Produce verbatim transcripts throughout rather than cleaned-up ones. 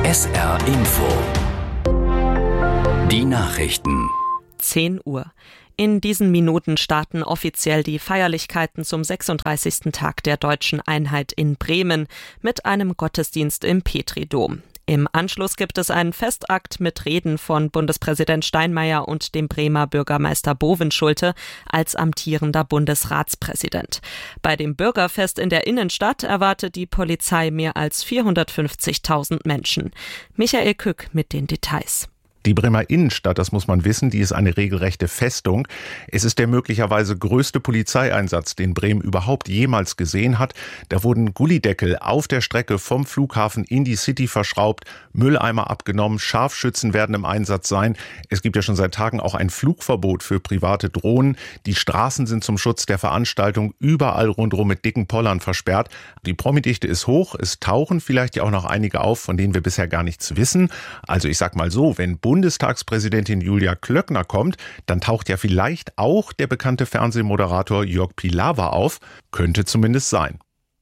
S R Info. Die Nachrichten. zehn Uhr. In diesen Minuten starten offiziell die Feierlichkeiten zum sechsunddreißigsten Tag der deutschen Einheit in Bremen mit einem Gottesdienst im Petridom. Im Anschluss gibt es einen Festakt mit Reden von Bundespräsident Steinmeier und dem Bremer Bürgermeister Bovenschulte als amtierender Bundesratspräsident. Bei dem Bürgerfest in der Innenstadt erwartet die Polizei mehr als vierhundertfünfzigtausend Menschen. Michael Kück mit den Details. Die Bremer Innenstadt, das muss man wissen, die ist eine regelrechte Festung. Es ist der möglicherweise größte Polizeieinsatz, den Bremen überhaupt jemals gesehen hat. Da wurden Gullideckel auf der Strecke vom Flughafen in die City verschraubt, Mülleimer abgenommen, Scharfschützen werden im Einsatz sein. Es gibt ja schon seit Tagen auch ein Flugverbot für private Drohnen. Die Straßen sind zum Schutz der Veranstaltung überall rundherum mit dicken Pollern versperrt. Die Promidichte ist hoch, es tauchen vielleicht ja auch noch einige auf, von denen wir bisher gar nichts wissen. Also ich sag mal so, wenn Bundestagspräsidentin Julia Klöckner kommt, dann taucht ja vielleicht auch der bekannte Fernsehmoderator Jörg Pilawa auf. Könnte zumindest sein.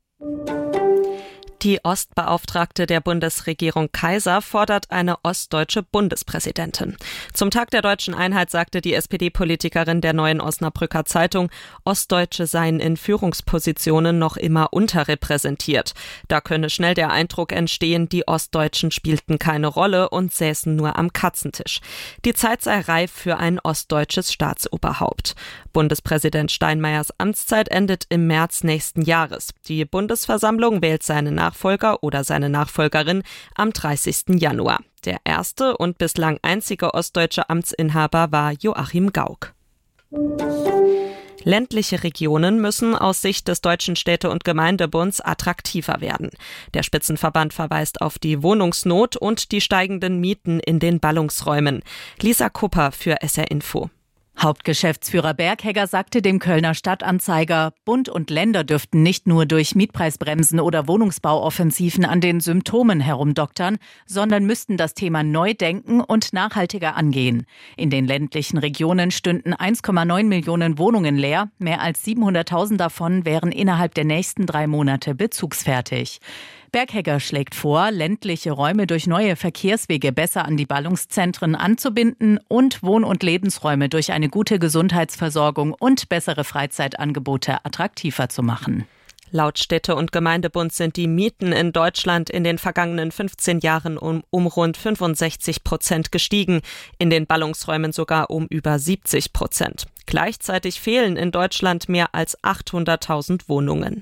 Die Ostbeauftragte der Bundesregierung Kaiser fordert eine ostdeutsche Bundespräsidentin. Zum Tag der deutschen Einheit sagte die S P D-Politikerin der Neuen Osnabrücker Zeitung, Ostdeutsche seien in Führungspositionen noch immer unterrepräsentiert. Da könne schnell der Eindruck entstehen, die Ostdeutschen spielten keine Rolle und säßen nur am Katzentisch. Die Zeit sei reif für ein ostdeutsches Staatsoberhaupt. Bundespräsident Steinmeiers Amtszeit endet im März nächsten Jahres. Die Bundesversammlung wählt seine Nachfolger oder seine Nachfolgerin am dreißigsten Januar. Der erste und bislang einzige ostdeutsche Amtsinhaber war Joachim Gauck. Ländliche Regionen müssen aus Sicht des Deutschen Städte- und Gemeindebunds attraktiver werden. Der Spitzenverband verweist auf die Wohnungsnot und die steigenden Mieten in den Ballungsräumen. Lisa Kupper für S R Info. Hauptgeschäftsführer Berghegger sagte dem Kölner Stadtanzeiger, Bund und Länder dürften nicht nur durch Mietpreisbremsen oder Wohnungsbauoffensiven an den Symptomen herumdoktern, sondern müssten das Thema neu denken und nachhaltiger angehen. In den ländlichen Regionen stünden eins Komma neun Millionen Wohnungen leer, mehr als siebenhunderttausend davon wären innerhalb der nächsten drei Monate bezugsfertig. Berghegger schlägt vor, ländliche Räume durch neue Verkehrswege besser an die Ballungszentren anzubinden und Wohn- und Lebensräume durch eine gute Gesundheitsversorgung und bessere Freizeitangebote attraktiver zu machen. Laut Städte- und Gemeindebund sind die Mieten in Deutschland in den vergangenen fünfzehn Jahren um, um rund fünfundsechzig Prozent gestiegen, in den Ballungsräumen sogar um über siebzig Prozent. Gleichzeitig fehlen in Deutschland mehr als achthunderttausend Wohnungen.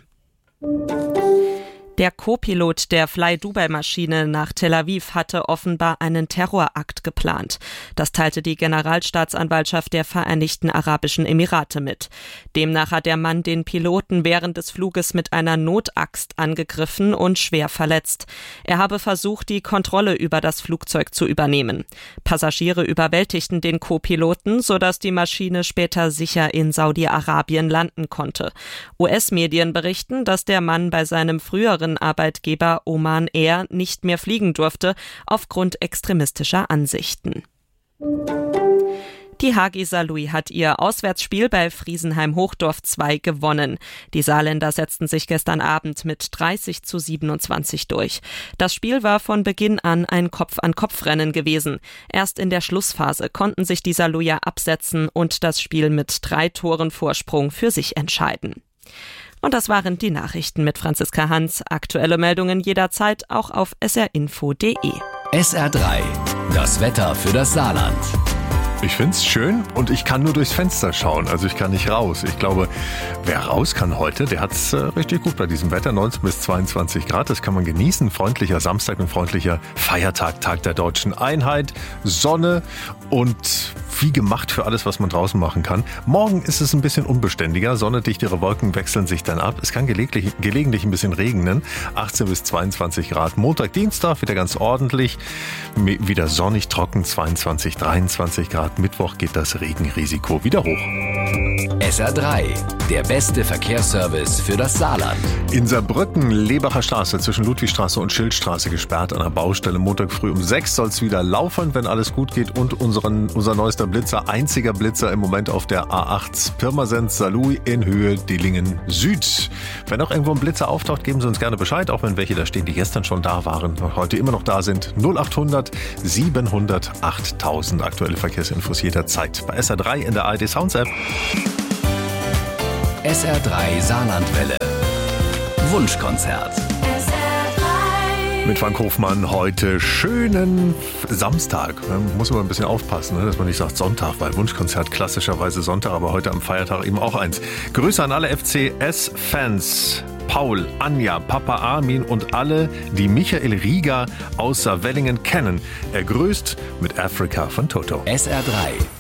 Der Co-Pilot der Fly-Dubai-Maschine nach Tel Aviv hatte offenbar einen Terrorakt geplant. Das teilte die Generalstaatsanwaltschaft der Vereinigten Arabischen Emirate mit. Demnach hat der Mann den Piloten während des Fluges mit einer Notaxt angegriffen und schwer verletzt. Er habe versucht, die Kontrolle über das Flugzeug zu übernehmen. Passagiere überwältigten den Co-Piloten, sodass die Maschine später sicher in Saudi-Arabien landen konnte. U S-Medien berichten, dass der Mann bei seinem früheren Arbeitgeber Oman Air nicht mehr fliegen durfte, aufgrund extremistischer Ansichten. Die Hagi Saarlouis hat ihr Auswärtsspiel bei Friesenheim-Hochdorf zwei gewonnen. Die Saarländer setzten sich gestern Abend mit dreißig zu siebenundzwanzig durch. Das Spiel war von Beginn an ein Kopf-an-Kopf-Rennen gewesen. Erst in der Schlussphase konnten sich die Saarlouier absetzen und das Spiel mit drei Toren Vorsprung für sich entscheiden. Und das waren die Nachrichten mit Franziska Hans. Aktuelle Meldungen jederzeit auch auf s r info punkt d e. S R drei, das Wetter für das Saarland. Ich find's schön und ich kann nur durchs Fenster schauen, also ich kann nicht raus. Ich glaube, wer raus kann heute, der hat's äh, richtig gut bei diesem Wetter, neunzehn bis zweiundzwanzig Grad, das kann man genießen. Freundlicher Samstag und freundlicher Feiertag, Tag der deutschen Einheit, Sonne und wie gemacht für alles, was man draußen machen kann. Morgen ist es ein bisschen unbeständiger, sonnendichtere Wolken wechseln sich dann ab. Es kann gelegentlich, gelegentlich ein bisschen regnen, achtzehn bis zweiundzwanzig Grad. Montag, Dienstag wieder ganz ordentlich, wieder sonnig, trocken, zweiundzwanzig, dreiundzwanzig Grad. Mittwoch geht das Regenrisiko wieder hoch. S R drei, der beste Verkehrsservice für das Saarland. In Saarbrücken, Lebacher Straße zwischen Ludwigstraße und Schildstraße gesperrt an der Baustelle. Montag früh um sechs soll es wieder laufen, wenn alles gut geht. Und unseren, unser neuester Blitzer, einziger Blitzer im Moment auf der A acht Pirmasens-Saarlouis in Höhe Dillingen Süd. Wenn auch irgendwo ein Blitzer auftaucht, geben Sie uns gerne Bescheid, auch wenn welche da stehen, die gestern schon da waren und heute immer noch da sind. null acht hundert siebenhundert achttausend. Aktuelle Verkehrsinfos jederzeit bei S R drei in der A R D Sounds App. S R drei Saarlandwelle. Wunschkonzert. Mit Frank Hofmann heute schönen Samstag. Muss man ein bisschen aufpassen, dass man nicht sagt Sonntag, weil Wunschkonzert klassischerweise Sonntag, aber heute am Feiertag eben auch eins. Grüße an alle F C S-Fans. Paul, Anja, Papa Armin und alle, die Michael Rieger aus Saarwellingen kennen. Er grüßt mit Africa von Toto. S R drei